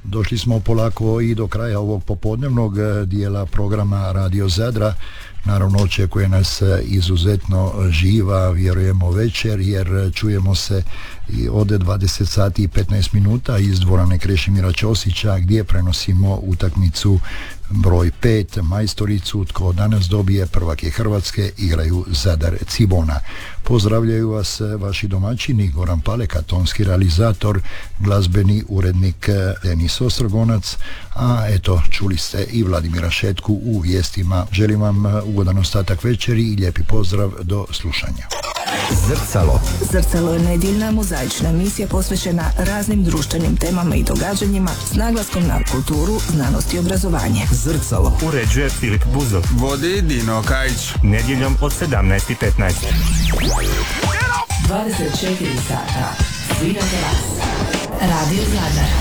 Došli smo polako i do kraja ovog popodnevnog dijela programa Radio Zadra. Naravno očekuje nas izuzetno živa, vjerujemo, večer, jer čujemo se i od 20 sati i 15 minuta iz dvorane Krešimira Ćosića, gdje prenosimo utakmicu broj 5, majstoricu. Tko danas dobije, prvak je Hrvatske, igraju Zadar Cibona. Pozdravljaju vas vaši domaćini, Goran Paleka, tonski realizator, glazbeni urednik Denis Ostrogonac, a eto, čuli ste i Vladimira Šetku u vijestima. Želim vam ugodan ostatak večeri i lijepi pozdrav, do slušanja. Zrcalo. Zrcalo je nedjeljna mozaična emisija posvećena raznim društvenim temama i događanjima s naglaskom na kulturu, znanost i obrazovanje. Zrcalo. Uređuje Filip Buzov. Vodi Dino Kajić. Nedjeljom od 17:15. 24 sata. Svi na terasi. Radio Zadar.